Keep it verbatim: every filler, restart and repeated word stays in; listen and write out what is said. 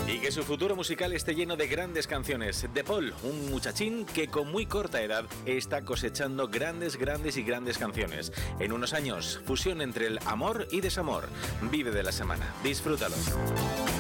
Y que su futuro musical esté lleno de grandes canciones. De Paul, un muchachín que con muy corta edad está cosechando grandes, grandes y grandes canciones. En unos años, fusión entre el amor y desamor. Vive de la semana. Disfrútalo.